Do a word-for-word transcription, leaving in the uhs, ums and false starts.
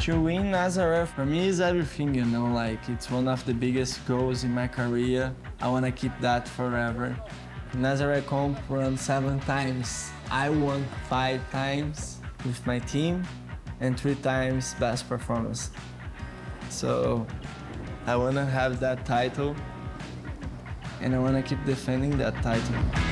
To win Nazareth for me is everything, you know, like it's one of the biggest goals in my career. I want to keep that forever. Nazareth Comp won seven times. I won five times with my team and three times best performance. So I want to have that title and I want to keep defending that title.